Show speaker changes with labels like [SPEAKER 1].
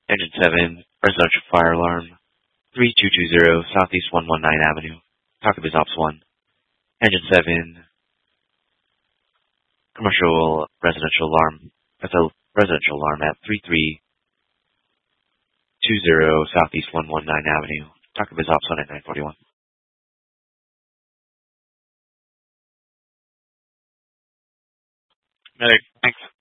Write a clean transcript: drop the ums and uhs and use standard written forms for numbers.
[SPEAKER 1] Engine 7, residential fire alarm, 3220 Southeast 119 Avenue. Talk of his Ops 1. Engine 7, commercial residential alarm. That's a residential alarm at 3320 Southeast 119 Avenue. Talk of his Ops 1 at 941.
[SPEAKER 2] Medic, thanks.